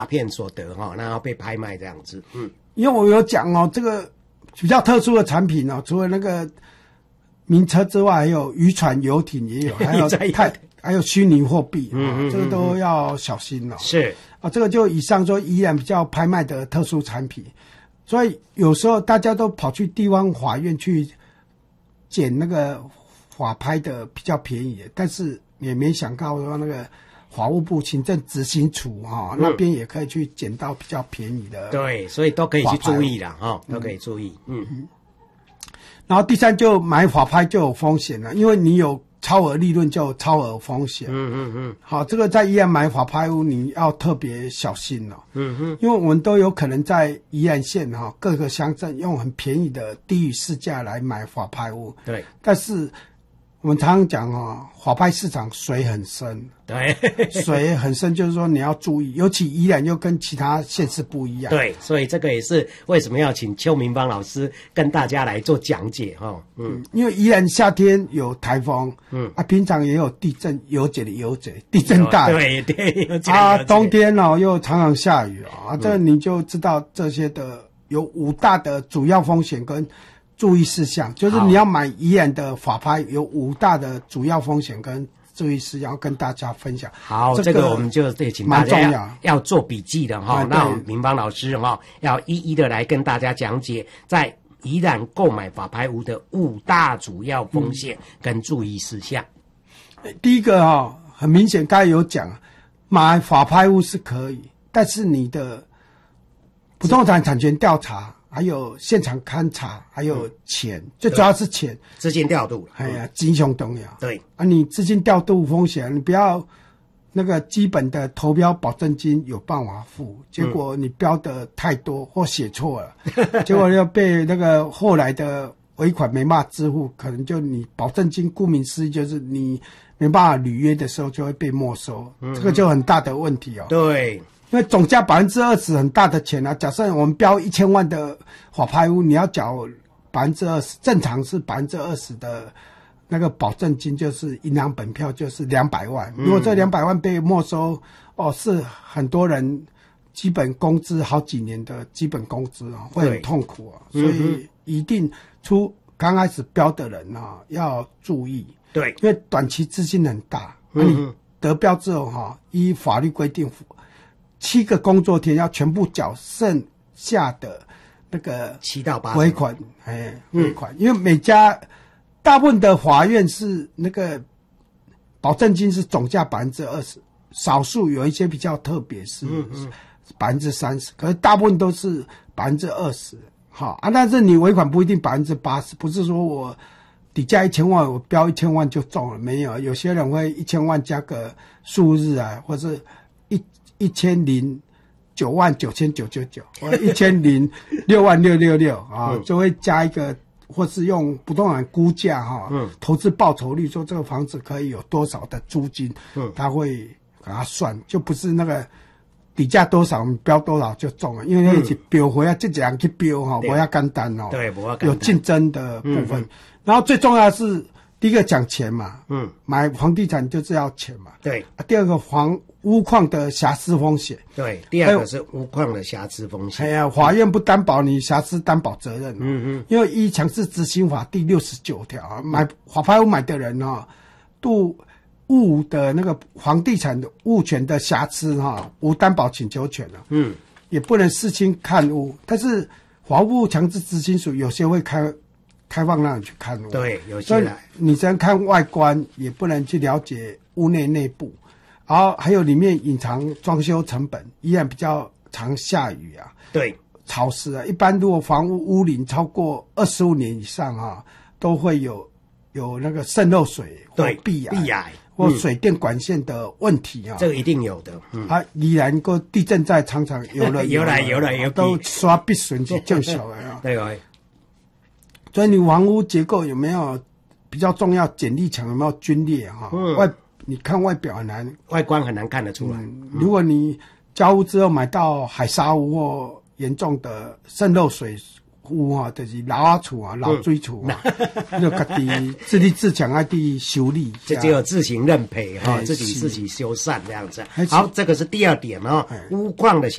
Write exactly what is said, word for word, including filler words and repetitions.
片所得哈，然后被拍卖这样子。嗯， 因为我有讲哦，这个比较特殊的产品哦，除了那个名车之外，还有渔船、游艇也有，还有太还有虚拟货币，嗯, 嗯, 嗯，这个都要小心哦。 是啊，这个就以上说依然比较拍卖的特殊产品，所以有时候大家都跑去地方法院去捡那个法拍的比较便宜，但是也没想到说那个法务部行政执行处哈、哦嗯、那边也可以去捡到比较便宜的。 对，所以都可以去注意啦，哈、哦，都可以注意。嗯。嗯， 然后第三，就买法拍就有风险了，因为你有超额利润就有超额风险。嗯嗯嗯。好，这个在宜兰买法拍屋你要特别小心了、哦。嗯哼，因为我们都有可能在宜兰县哈、哦、各个乡镇用很便宜的低于市价来买法拍屋。 对。 但是我们常常讲哦，法拍市场水很深。 对， 水很深，就是说你要注意，尤其宜兰又跟其他县市不一样。 对，所以这个也是为什么要请邱明芳老师跟大家来做讲解哈。嗯， 因为宜兰夏天有台风，嗯啊，平常也有地震，有者的有者，地震大。 对对，有者啊，冬天哦又常常下雨啊，这你就知道这些的有五大的主要风险跟注意事项，就是你要买宜兰的法拍有五大的主要风险跟注意事项，要跟大家分享。 好，这个、这个我们就得请大家要要做笔记的哈。那明芳老师哈要一一的来跟大家讲解，在宜兰购买法拍屋的五大主要风险跟注意事项。 嗯、第一个哈、哦，很明显，刚才有讲，买法拍屋是可以，但是你的不动产产权调查。还有现场勘查，还有钱，嗯、最主要是钱， 资金调度。 哎呀，金相重要。 对啊，你资金调度风险，你不要那个基本的投标保证金有办法付，结果你标的太多或写错了，嗯、结果要被那个后来的尾款没办法支付，可能就你保证金顾名思义就是你没办法履约的时候就会被没收，嗯、这个就很大的问题哦。 对。 因为总价百分之二十很大的钱啊，假设我们标一千万的法拍屋，你要缴百分之二十，正常是百分之二十的那个保证金，就是银行本票就是两百万。如果这两百万被没收，哦，是很多人基本工资好几年的基本工资啊，会很痛苦啊。所以一定出刚开始标的人啊要注意， 对， 因为短期资金很大，那你得标之后哈，依法律规定。七个工作天要全部缴剩下的那个七到八尾款，哎，尾款，因为每家大部分的法院是那个保证金是总价百分之二十，少数有一些比较特别是百分之三十，可是大部分都是百分之二十。好啊，但是你尾款不一定百分之八十，不是说我底价一千万，我标一千万就中了，没有，有些人会一千万加个数日啊，或是。一千零九万九千九九九，或一千零六万六六六啊，就会加一个，或是用不动产估价哈、啊，嗯，投资报酬率，说这个房子可以有多少的租金，嗯，他会给他算，就不是那个底价多少，我们标多少就中了，因为那是标回啊，这几样去标哈，不要简单哦， 对，不要简单， 有竞争的部分，嗯、然后最重要的是第一个讲钱嘛，嗯，买房地产就是要钱嘛， 对， 啊、第二个房。屋况的瑕疵风险， 对，第二个是屋况的瑕疵风险。 哎呀，法院不担保你瑕疵担保责任、哦，嗯嗯，因为依强制执行法第六十九条啊，买法拍屋买的人哦，度物的那个房地产的物权的瑕疵哈、哦，无担保请求权了、啊，嗯，也不能事先看屋，但是法务强制执行署有些会开开放让你去看屋， 对，有些来， 你只能看外观，也不能去了解屋内内部。然后还有里面隐藏装修成本，依然比较常下雨啊， 对， 潮湿啊。一般如果房屋屋龄超过二十五年以上啊，都会有有那个渗漏水或壁癌、壁癌或水电管线的问题啊。 这个一定有的。嗯、 啊，宜兰个地震在常常有了有来有来有都刷壁损去救小的啊。 对对。 所以你房屋结构有没有比较重要？剪力墙有没有龟裂哈、啊？嗯、外你看外表很难， 外观很难看得出来。 嗯、如果你交屋之后买到海砂屋或严重的渗漏水有哈，就是老啊厝啊、老水厝啊，要家己自立自强啊，地修理， 这就有自行认赔哈，自己自己修缮这样子。好，这个是第二点哦，钨矿的。